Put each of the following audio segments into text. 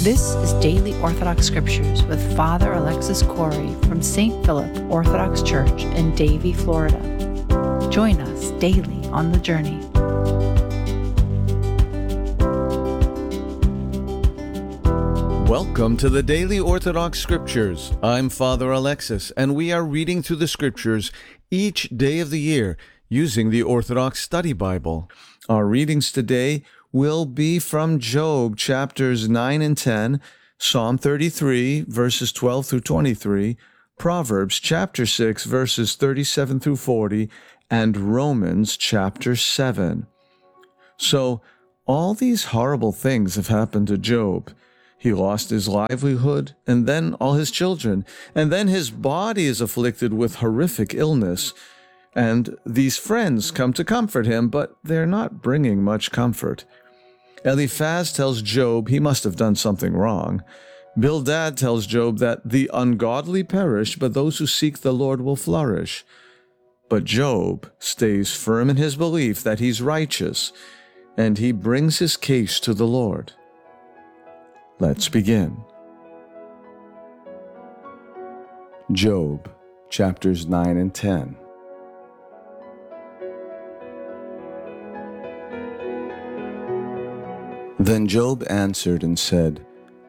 This is Daily Orthodox Scriptures with Father Alexis Corey from St. Philip Orthodox Church in Davie, Florida. Join us daily on the journey. Welcome to the Daily Orthodox Scriptures. I'm Father Alexis, and we are reading through the Scriptures each day of the year using the Orthodox Study Bible. Our readings today will be from Job chapters 9 and 10, Psalm 33 verses 12 through 23, Proverbs chapter 6 verses 37 through 40, and Romans chapter 7. So, all these horrible things have happened to Job. He lost his livelihood, and then all his children, and then his body is afflicted with horrific illness. And these friends come to comfort him, but they're not bringing much comfort. Eliphaz tells Job he must have done something wrong. Bildad tells Job that the ungodly perish, but those who seek the Lord will flourish. But Job stays firm in his belief that he's righteous, and he brings his case to the Lord. Let's begin. Job, chapters 9 and 10. Then Job answered and said,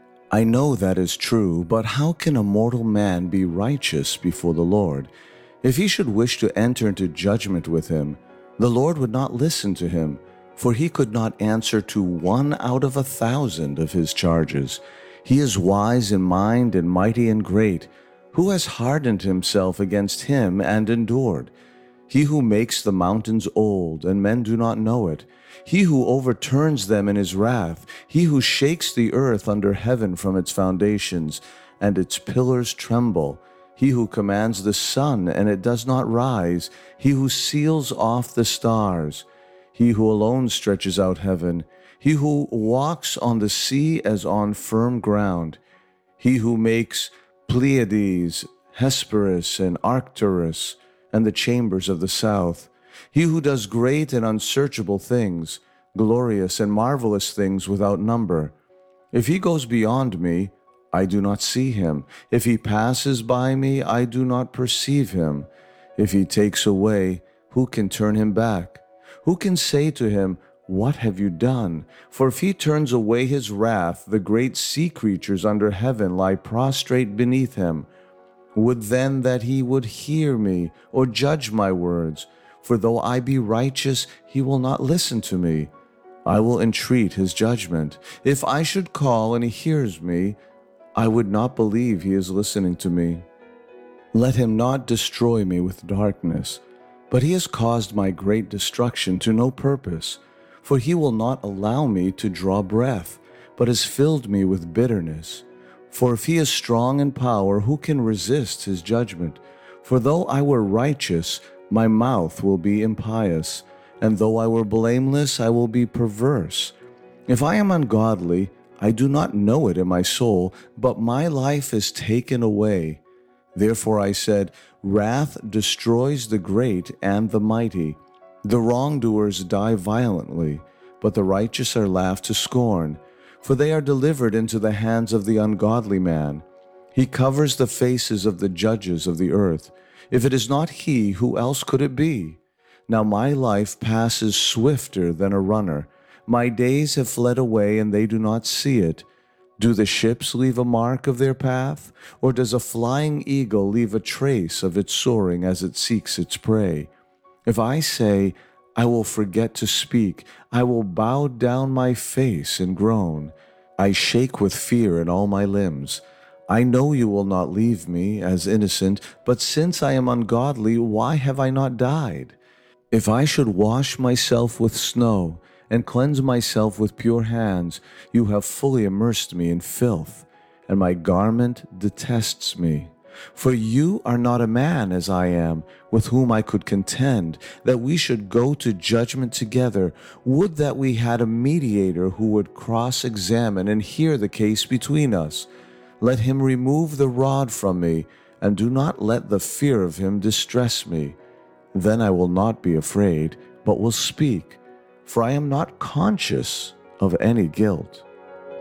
I know that is true, but how can a mortal man be righteous before the Lord? If he should wish to enter into judgment with him, the Lord would not listen to him, for he could not answer to 1 out of 1,000 of his charges. He is wise in mind and mighty and great. Who has hardened himself against him and endured? He who makes the mountains old, and men do not know it. He who overturns them in his wrath. He who shakes the earth under heaven from its foundations, and its pillars tremble. He who commands the sun, and it does not rise. He who seals off the stars. He who alone stretches out heaven. He who walks on the sea as on firm ground. He who makes Pleiades, Hesperus, and Arcturus, and the chambers of the south. He who does great and unsearchable things, glorious and marvelous things without number. If he goes beyond me, I do not see him. If he passes by me, I do not perceive him. If he takes away, who can turn him back? Who can say to him, What have you done? For if he turns away his wrath, the great sea creatures under heaven lie prostrate beneath him. Would then that he would hear me, or judge my words. For though I be righteous, he will not listen to me. I will entreat his judgment. If I should call and he hears me, I would not believe he is listening to me. Let him not destroy me with darkness, but he has caused my great destruction to no purpose. For he will not allow me to draw breath, but has filled me with bitterness. For if he is strong in power, who can resist his judgment? For though I were righteous, my mouth will be impious, and though I were blameless, I will be perverse. If I am ungodly, I do not know it in my soul, but my life is taken away. Therefore I said, Wrath destroys the great and the mighty. The wrongdoers die violently, but the righteous are laughed to scorn. For they are delivered into the hands of the ungodly man. He covers the faces of the judges of the earth. If it is not he, who else could it be? Now my life passes swifter than a runner. My days have fled away, and they do not see it. Do the ships leave a mark of their path? Or does a flying eagle leave a trace of its soaring as it seeks its prey? If I say, I will forget to speak, I will bow down my face and groan. I shake with fear in all my limbs. I know you will not leave me as innocent, but since I am ungodly, why have I not died? If I should wash myself with snow and cleanse myself with pure hands, you have fully immersed me in filth, and my garment detests me. For you are not a man as I am, with whom I could contend, that we should go to judgment together. Would that we had a mediator who would cross-examine and hear the case between us. Let him remove the rod from me, and do not let the fear of him distress me. Then I will not be afraid, but will speak, for I am not conscious of any guilt.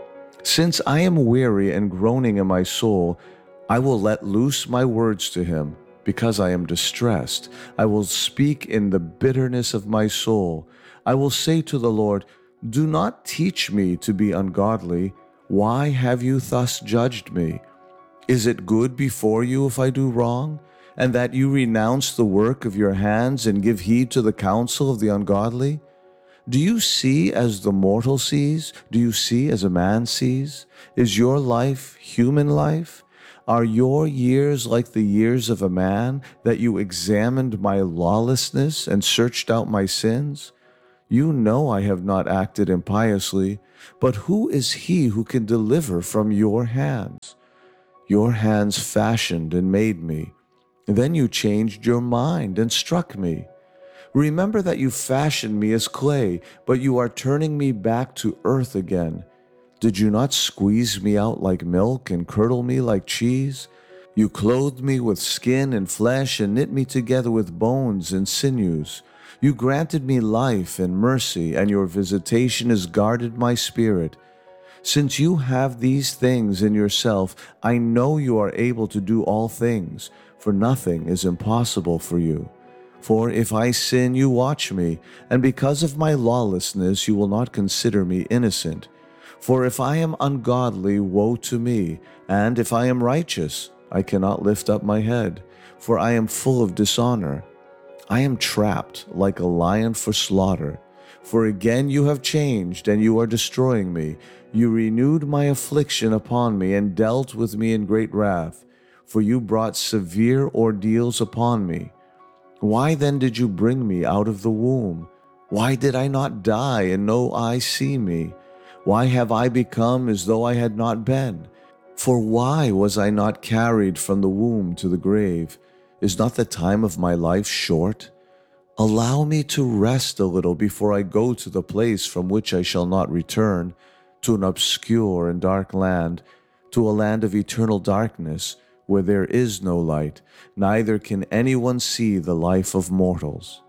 Since I am weary and groaning in my soul, I will let loose my words to him. Because I am distressed, I will speak in the bitterness of my soul. I will say to the Lord, do not teach me to be ungodly. Why have you thus judged me? Is it good before you if I do wrong, and that you renounce the work of your hands and give heed to the counsel of the ungodly? Do you see as the mortal sees? Do you see as a man sees? Is your life human life? Are your years like the years of a man, that you examined my lawlessness and searched out my sins? You know I have not acted impiously, but who is he who can deliver from your hands? Your hands fashioned and made me. Then you changed your mind and struck me. Remember that you fashioned me as clay, but you are turning me back to earth again. Did you not squeeze me out like milk and curdle me like cheese? You clothed me with skin and flesh and knit me together with bones and sinews. You granted me life and mercy, and your visitation has guarded my spirit. Since you have these things in yourself, I know you are able to do all things, for nothing is impossible for you. For if I sin, you watch me, and because of my lawlessness you will not consider me innocent. For if I am ungodly, woe to me, and if I am righteous, I cannot lift up my head, for I am full of dishonor. I am trapped like a lion for slaughter. For again you have changed, and you are destroying me. You renewed my affliction upon me, and dealt with me in great wrath. For you brought severe ordeals upon me. Why then did you bring me out of the womb? Why did I not die, and no eye see me? Why have I become as though I had not been? For why was I not carried from the womb to the grave? Is not the time of my life short? Allow me to rest a little before I go to the place from which I shall not return, to an obscure and dark land, to a land of eternal darkness, where there is no light, neither can anyone see the life of mortals.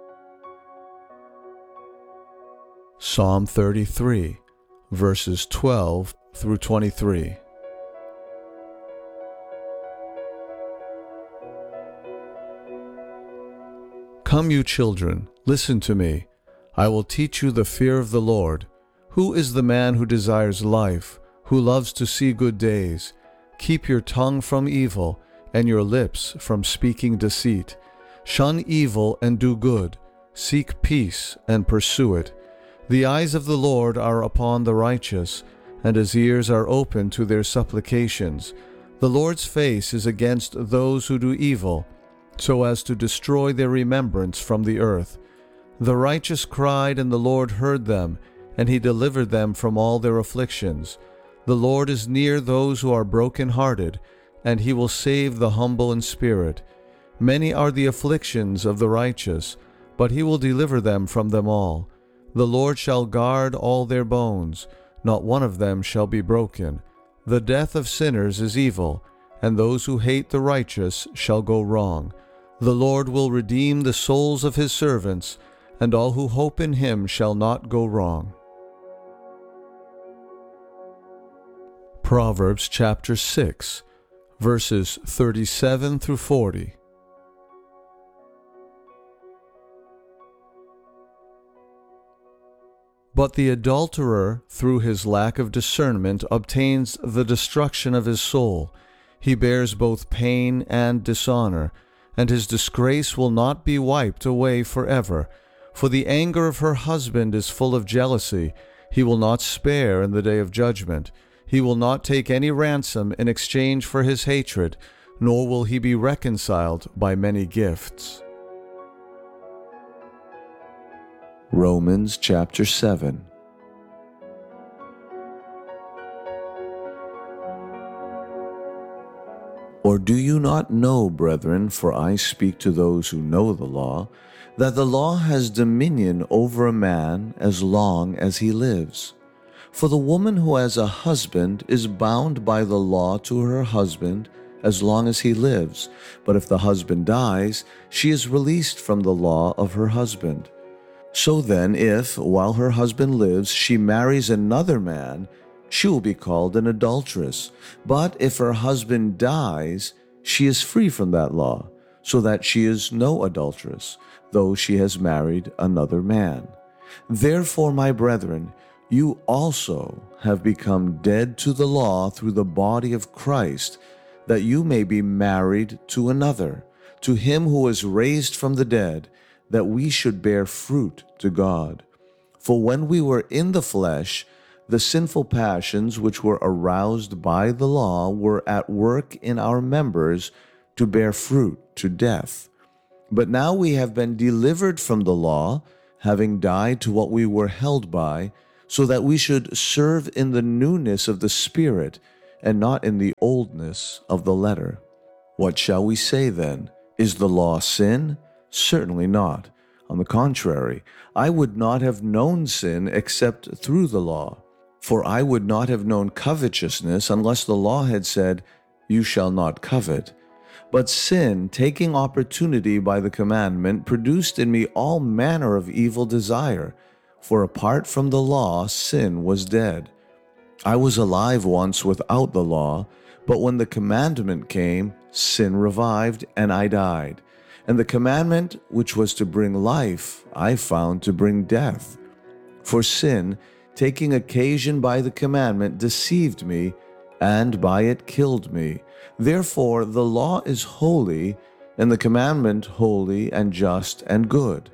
Psalm 33, verses 12 through 23. Come, you children, listen to me. I will teach you the fear of the Lord. Who is the man who desires life, who loves to see good days? Keep your tongue from evil, and your lips from speaking deceit. Shun evil and do good. Seek peace and pursue it. The eyes of the Lord are upon the righteous, and his ears are open to their supplications. The Lord's face is against those who do evil, so as to destroy their remembrance from the earth. The righteous cried, and the Lord heard them, and he delivered them from all their afflictions. The Lord is near those who are broken-hearted, and he will save the humble in spirit. Many are the afflictions of the righteous, but he will deliver them from them all. The Lord shall guard all their bones, not one of them shall be broken. The death of sinners is evil, and those who hate the righteous shall go wrong. The Lord will redeem the souls of his servants, and all who hope in him shall not go wrong. Proverbs chapter 6, verses 37 through 40. But the adulterer, through his lack of discernment, obtains the destruction of his soul. He bears both pain and dishonor, and his disgrace will not be wiped away forever. For the anger of her husband is full of jealousy. He will not spare in the day of judgment. He will not take any ransom in exchange for his hatred, nor will he be reconciled by many gifts. Romans chapter 7. Or do you not know, brethren, for I speak to those who know the law, that the law has dominion over a man as long as he lives? For the woman who has a husband is bound by the law to her husband as long as he lives, but if the husband dies, she is released from the law of her husband. So then, if, while her husband lives, she marries another man, she will be called an adulteress. But if her husband dies, she is free from that law, so that she is no adulteress, though she has married another man. Therefore, my brethren, you also have become dead to the law through the body of Christ, that you may be married to another, to him who was raised from the dead, that we should bear fruit to God. For when we were in the flesh, the sinful passions which were aroused by the law were at work in our members to bear fruit to death. But now we have been delivered from the law, having died to what we were held by, so that we should serve in the newness of the Spirit, and not in the oldness of the letter. What shall we say then? Is the law sin? Certainly not. On the contrary, I would not have known sin except through the law. For I would not have known covetousness unless the law had said, "You shall not covet." But sin, taking opportunity by the commandment, produced in me all manner of evil desire. For apart from the law, sin was dead. I was alive once without the law, but when the commandment came, sin revived, and I died. And the commandment, which was to bring life, I found to bring death. For sin, taking occasion by the commandment, deceived me, and by it killed me. Therefore the law is holy, and the commandment holy and just and good.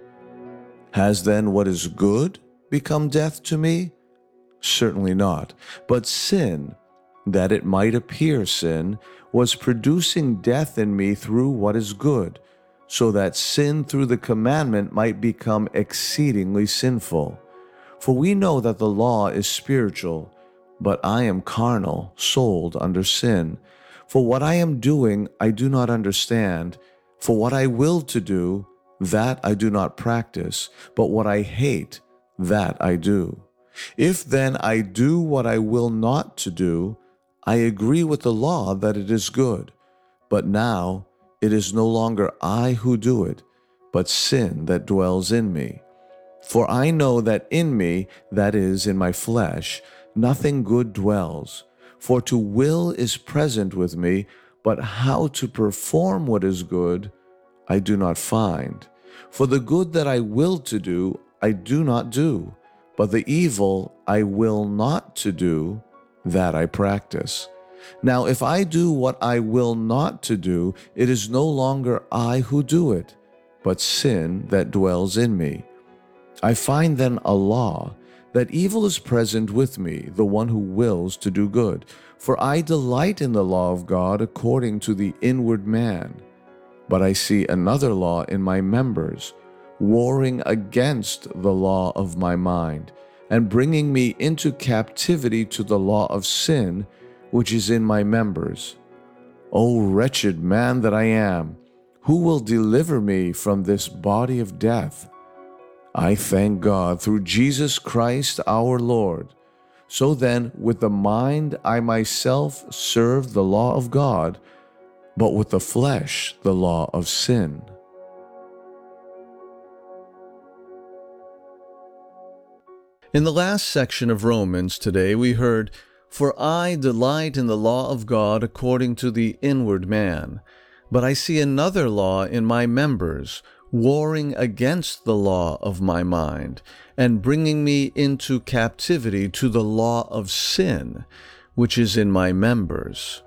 Has then what is good become death to me? Certainly not. But sin, that it might appear sin, was producing death in me through what is good, so that sin through the commandment might become exceedingly sinful. For we know that the law is spiritual, but I am carnal, sold under sin. For what I am doing I do not understand. For what I will to do, that I do not practice, but what I hate, that I do. If then I do what I will not to do, I agree with the law that it is good. But now it is no longer I who do it, but sin that dwells in me. For I know that in me, that is, in my flesh, nothing good dwells. For to will is present with me, but how to perform what is good, I do not find. For the good that I will to do, I do not do, but the evil I will not to do, that I practice. Now if I do what I will not to do, it is no longer I who do it, but sin that dwells in me. I find then a law, that evil is present with me, the one who wills to do good. For I delight in the law of God according to the inward man. But I see another law in my members, warring against the law of my mind, and bringing me into captivity to the law of sin, which is in my members. O wretched man that I am, who will deliver me from this body of death? I thank God through Jesus Christ our Lord. So then, with the mind I myself serve the law of God, but with the flesh the law of sin. In the last section of Romans today, we heard, "For I delight in the law of God according to the inward man, but I see another law in my members, warring against the law of my mind, and bringing me into captivity to the law of sin, which is in my members."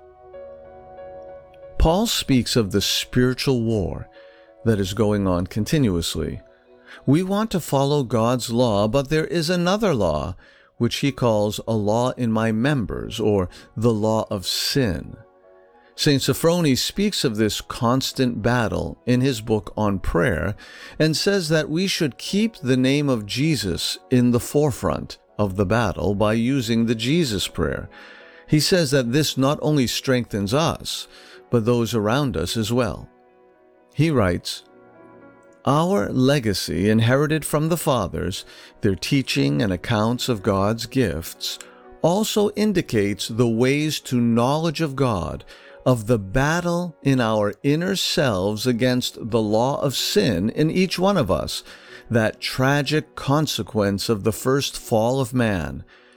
Paul speaks of the spiritual war that is going on continuously. We want to follow God's law, but there is another law, which he calls a law in my members, or the law of sin. St. Sophrony speaks of this constant battle in his book on prayer and says that we should keep the name of Jesus in the forefront of the battle by using the Jesus prayer. He says that this not only strengthens us, but those around us as well. He writes, "Our legacy inherited from the fathers, their teaching and accounts of God's gifts, also indicates the ways to knowledge of God, of the battle in our inner selves against the law of sin in each one of us, that tragic consequence of the first fall of man,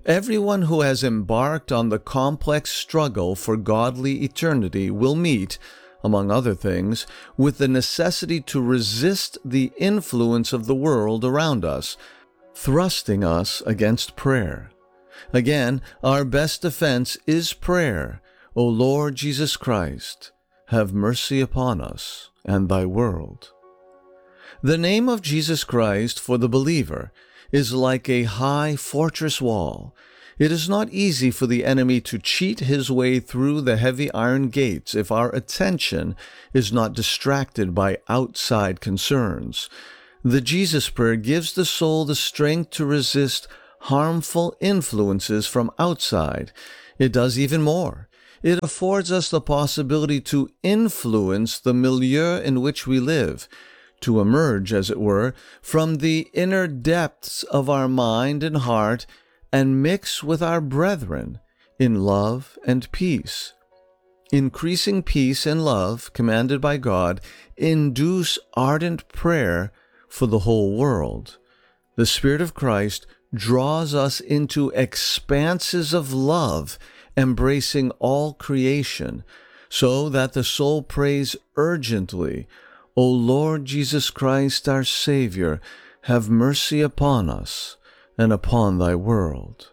Everyone who has embarked on the complex struggle for godly eternity will meet, among other things, with the necessity to resist the influence of the world around us, thrusting us against prayer. Again, our best defense is prayer. O Lord Jesus Christ, have mercy upon us and thy world. The name of Jesus Christ for the believer is like a high fortress wall. It is not easy for the enemy to cheat his way through the heavy iron gates if our attention is not distracted by outside concerns. The Jesus Prayer gives the soul the strength to resist harmful influences from outside. It does even more. It affords us the possibility to influence the milieu in which we live, to emerge, as it were, from the inner depths of our mind and heart and mix with our brethren in love and peace. Increasing peace and love, commanded by God, induce ardent prayer for the whole world. The Spirit of Christ draws us into expanses of love, embracing all creation, so that the soul prays urgently, O Lord Jesus Christ, our Savior, have mercy upon us and upon thy world.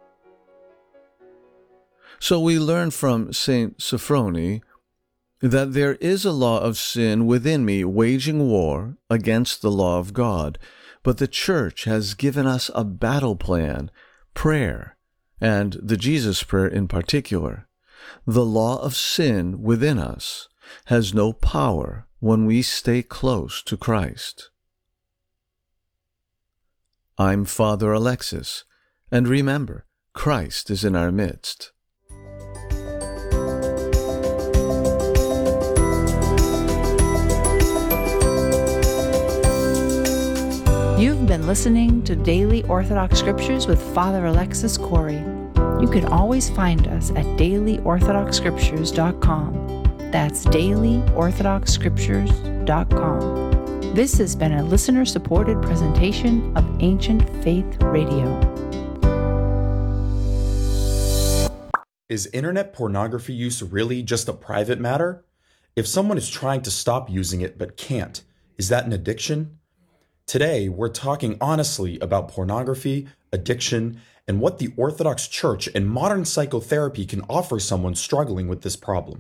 So we learn from Saint Sophrony that there is a law of sin within me waging war against the law of God, but the Church has given us a battle plan, prayer, and the Jesus Prayer in particular. The law of sin within us has no power when we stay close to Christ. I'm Father Alexis, and remember, Christ is in our midst. You've been listening to Daily Orthodox Scriptures with Father Alexis Corey. You can always find us at dailyorthodoxscriptures.com. That's dailyorthodoxscriptures.com. This has been a listener-supported presentation of Ancient Faith Radio. Is internet pornography use really just a private matter? If someone is trying to stop using it but can't, is that an addiction? Today, we're talking honestly about pornography, addiction, and what the Orthodox Church and modern psychotherapy can offer someone struggling with this problem.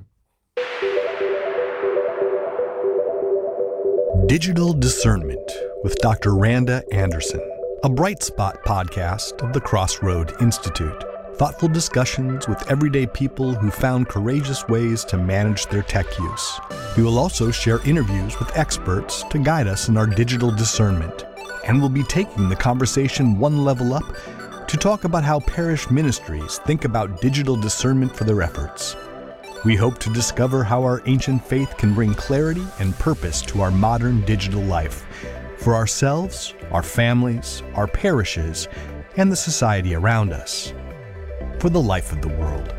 Digital Discernment with Dr. Randa Anderson, a Bright Spot podcast of the Crossroad Institute. Thoughtful discussions with everyday people who found courageous ways to manage their tech use. We will also share interviews with experts to guide us in our digital discernment. And we'll be taking the conversation one level up to talk about how parish ministries think about digital discernment for their efforts. We hope to discover how our ancient faith can bring clarity and purpose to our modern digital life, for ourselves, our families, our parishes, and the society around us, for the life of the world.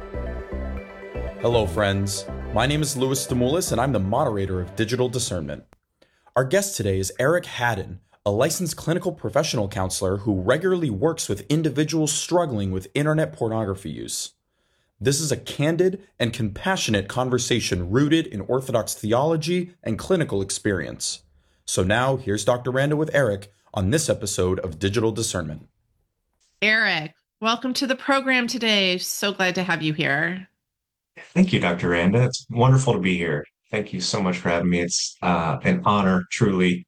Hello, friends. My name is Louis Stamoulis, and I'm the moderator of Digital Discernment. Our guest today is Eric Haddon, a licensed clinical professional counselor who regularly works with individuals struggling with internet pornography use. This is a candid and compassionate conversation rooted in Orthodox theology and clinical experience. So now, here's Dr. Randa with Eric on this episode of Digital Discernment. Eric, welcome to the program today. So glad to have you here. Thank you, Dr. Randa. It's wonderful to be here. Thank you so much for having me. It's an honor, truly.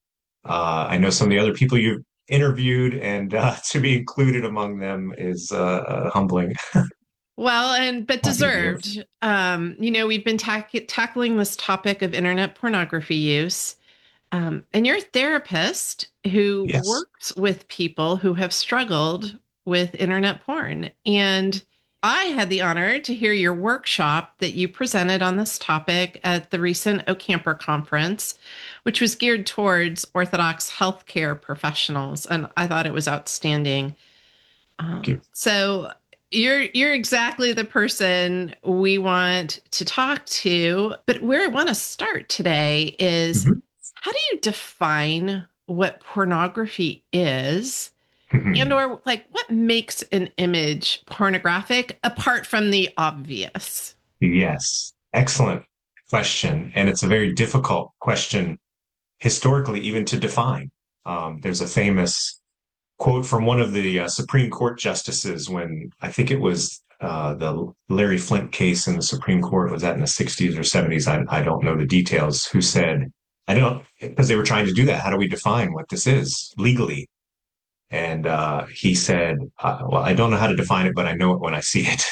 I know some of the other people you've interviewed, and to be included among them is humbling. Well, but deserved. We've been tackling this topic of internet pornography use. And you're a therapist who works with people who have struggled with internet porn. And I had the honor to hear your workshop that you presented on this topic at the recent OCamper conference, which was geared towards Orthodox healthcare professionals. And I thought it was outstanding. So you're exactly the person we want to talk to. But where I want to start today is, how do you define what pornography is? And or like, what makes an image pornographic apart from the obvious? Yes, excellent question. And it's a very difficult question historically even to define. There's a famous quote from one of the Supreme Court justices when I think it was the Larry Flint case in the Supreme Court. Was that in the 60s or 70s? I don't know the details. Who said, I don't, because they were trying to do that. How do we define what this is legally? And he said, well, I don't know how to define it, but I know it when I see it.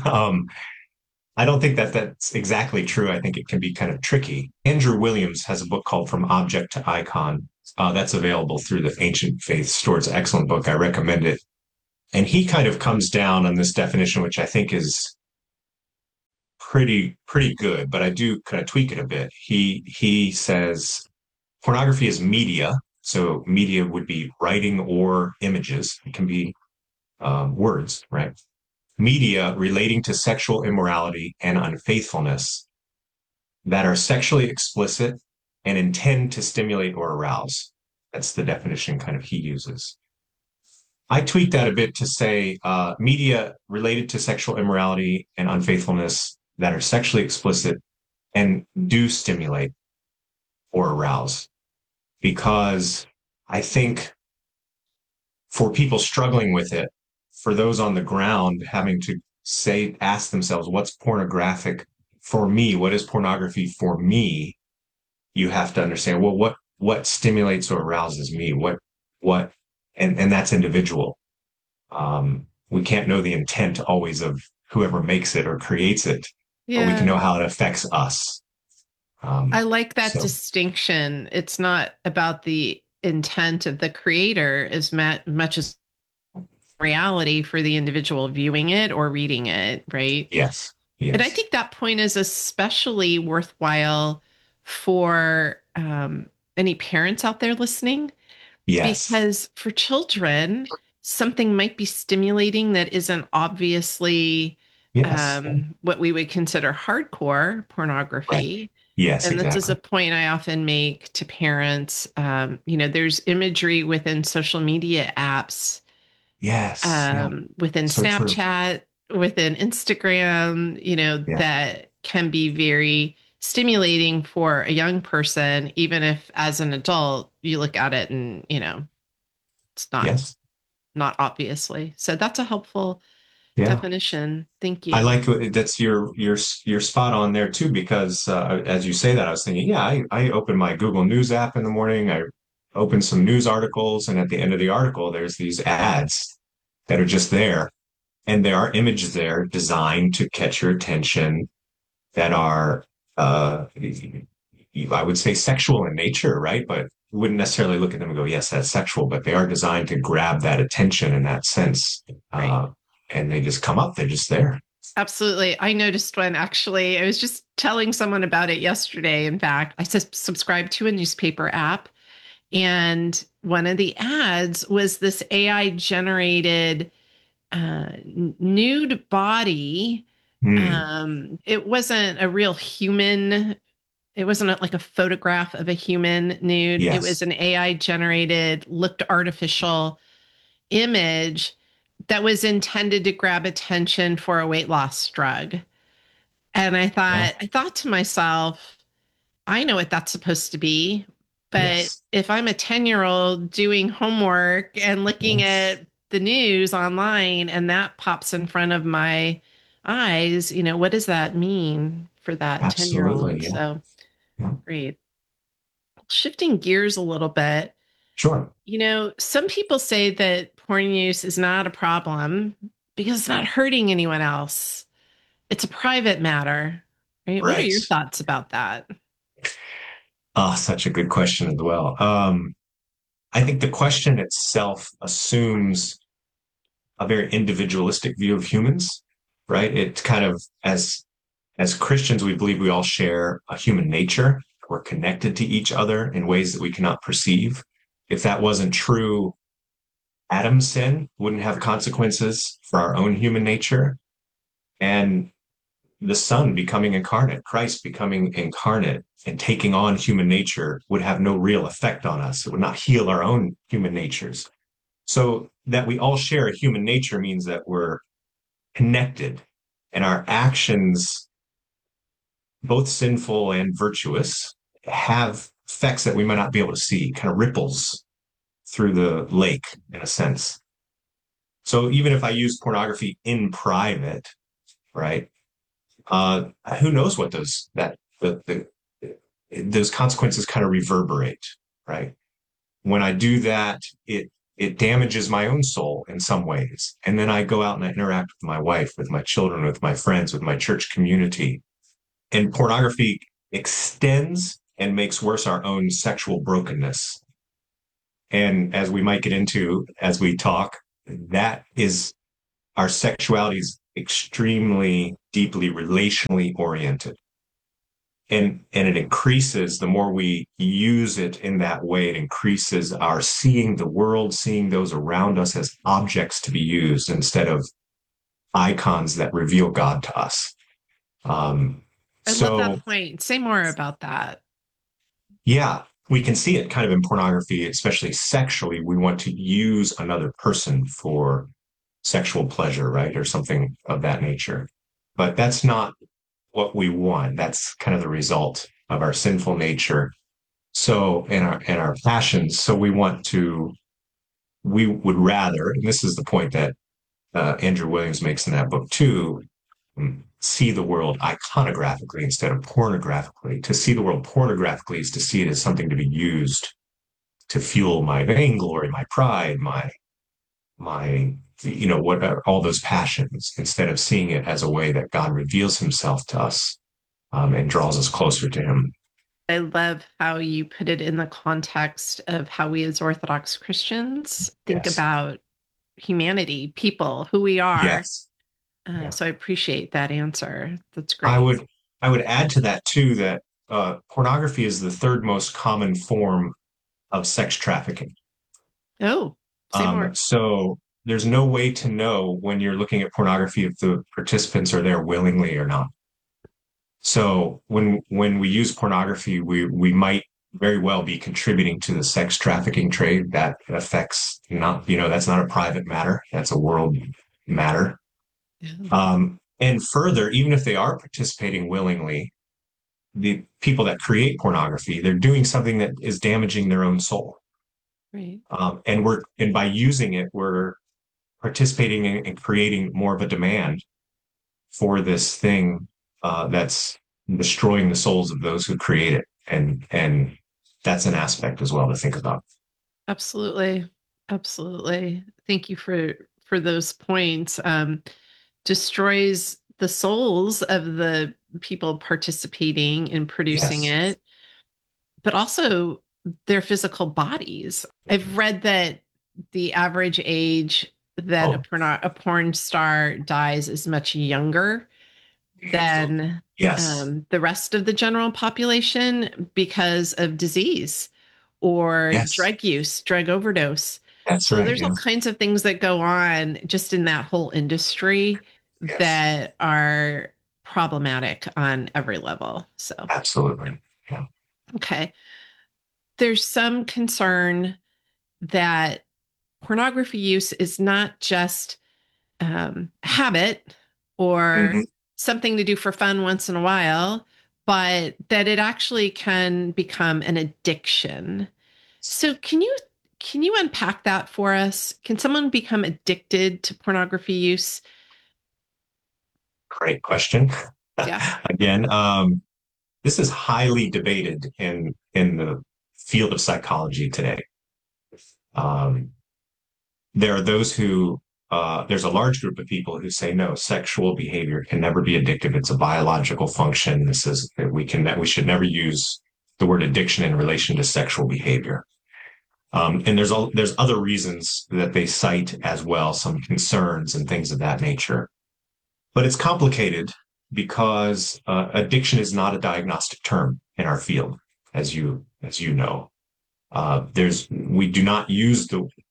I don't think that that's exactly true. I think it can be kind of tricky. Andrew Williams has a book called From Object to Icon. That's available through the Ancient Faith store. It's an excellent book. I recommend it. And he kind of comes down on this definition, which I think is pretty good, but I do kind of tweak it a bit. He says pornography is media. So media would be writing or images. It can be words, right? Media relating to sexual immorality and unfaithfulness that are sexually explicit and intend to stimulate or arouse. That's the definition kind of he uses. I tweaked that a bit to say media related to sexual immorality and unfaithfulness that are sexually explicit and do stimulate or arouse. Because I think for people struggling with it, for those on the ground having to ask themselves, what's pornographic for me? What is pornography for me? You have to understand, well, what stimulates or arouses me? And that's individual. We can't know the intent always of whoever makes it or creates it, but we can know how it affects us. I like that distinction. It's not about the intent of the creator as much as reality for the individual viewing it or reading it, right? Yes. And I think that point is especially worthwhile for any parents out there listening. Yes. Because for children, something might be stimulating that isn't obviously what we would consider hardcore pornography. Right. Yes, and exactly. This is a point I often make to parents. There's imagery within social media apps. Yes. Within so Snapchat, within Instagram, that can be very stimulating for a young person, even if as an adult you look at it and it's not obviously. So that's a helpful definition. Thank you. I like that's you're spot on there too, because as you say that, I was thinking, I open my Google News app in the morning, I open some news articles, and at the end of the article there's these ads that are just there, and there are images there designed to catch your attention that are I would say sexual in nature, right? But you wouldn't necessarily look at them and go, yes, that's sexual, but they are designed to grab that attention in that sense. Right. And they just come up, they're just there. Absolutely. I noticed one actually. I was just telling someone about it yesterday. In fact, I subscribed to a newspaper app, and one of the ads was this AI generated nude body. It wasn't a real human. It wasn't like a photograph of a human nude. Yes. It was an AI generated, looked artificial image that was intended to grab attention for a weight loss drug. And I thought to myself, I know what that's supposed to be, but if I'm a 10-year-old doing homework and looking at the news online and that pops in front of my eyes, what does that mean for that 10-year-old? So great. Shifting gears a little bit. Sure. Some people say that porn use is not a problem because it's not hurting anyone else. It's a private matter, right? What are your thoughts about that? Oh, such a good question as well. I think the question itself assumes a very individualistic view of humans, right? It's kind of, as Christians, we believe we all share a human nature. We're connected to each other in ways that we cannot perceive. If that wasn't true, Adam's sin wouldn't have consequences for our own human nature. And the Son becoming incarnate, Christ becoming incarnate and taking on human nature would have no real effect on us. It would not heal our own human natures. So that we all share a human nature means that we're connected, and our actions, both sinful and virtuous, have effects that we might not be able to see, kind of ripples through the lake in a sense. So even if I use pornography in private, right? Who knows what those consequences kind of reverberate, right? When I do that, it damages my own soul in some ways. And then I go out and I interact with my wife, with my children, with my friends, with my church community. And pornography extends and makes worse our own sexual brokenness. And as we might get into as we talk, that is our sexuality is extremely deeply relationally oriented. And it increases the more we use it in that way, it increases our seeing the world, seeing those around us as objects to be used instead of icons that reveal God to us. I love that point. Say more about that. Yeah, we can see it kind of in pornography, especially sexually. We want to use another person for sexual pleasure, right? Or something of that nature. But that's not what we want. That's kind of the result of our sinful nature. So, and our passions. So we would rather, and this is the point that Andrew Williams makes in that book too, see the world iconographically instead of pornographically. To see the world pornographically is to see it as something to be used to fuel my vainglory, my pride, my whatever, all those passions, instead of seeing it as a way that God reveals himself to us and draws us closer to him. I love how you put it in the context of how we as Orthodox Christians think about humanity, people, who we are. Yes. So I appreciate that answer. That's great. I would add to that too that pornography is the third most common form of sex trafficking. Oh, say more. So there's no way to know when you're looking at pornography if the participants are there willingly or not. So when we use pornography, we might very well be contributing to the sex trafficking trade. That affects that's not a private matter. That's a world matter. Yeah. And further, even if they are participating willingly, the people that create pornography, they're doing something that is damaging their own soul. Right. And by using it, we're participating in creating more of a demand for this thing that's destroying the souls of those who create it. And that's an aspect as well to think about. Absolutely. Absolutely. Thank you for those points. Destroys the souls of the people participating in producing it, but also their physical bodies. I've read that the average age that a porn star dies is much younger than the rest of the general population because of disease or drug use, drug overdose. So there's all kinds of things that go on just in that whole industry that are problematic on every level. So absolutely. Yeah. Okay. There's some concern that pornography use is not just habit or something to do for fun once in a while, but that it actually can become an addiction. So can you unpack that for us? Can someone become addicted to pornography use? Great question. Yeah. Again, this is highly debated in the field of psychology today. There are those who there's a large group of people who say no, sexual behavior can never be addictive. It's a biological function. We should never use the word addiction in relation to sexual behavior. And there's other reasons that they cite as well, some concerns and things of that nature. But it's complicated because addiction is not a diagnostic term in our field, as you know. We do not use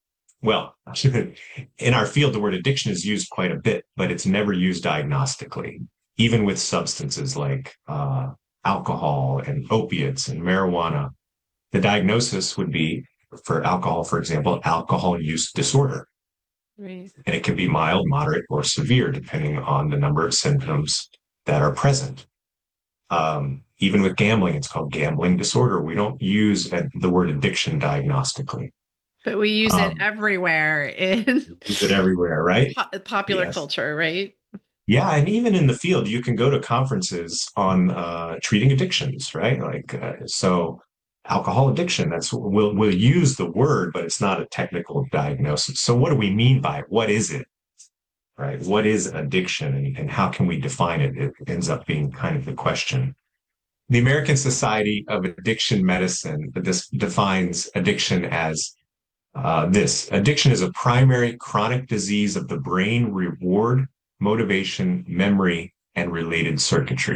in our field, the word addiction is used quite a bit, but it's never used diagnostically, even with substances like alcohol and opiates and marijuana. The diagnosis would be for alcohol, for example, alcohol use disorder. Right. And it can be mild, moderate, or severe, depending on the number of symptoms that are present. Even with gambling, it's called gambling disorder. We don't use the word addiction diagnostically. But we use it everywhere use it everywhere, right? Popular culture, right? Yeah, and even in the field, you can go to conferences on treating addictions, right? Like so, alcohol addiction. We'll use the word, but it's not a technical diagnosis. So, what do we mean by it? What is it? Right? What is addiction, and how can we define it? It ends up being kind of the question. The American Society of Addiction Medicine defines addiction as this. Addiction is a primary chronic disease of the brain, reward, motivation, memory, and related circuitry.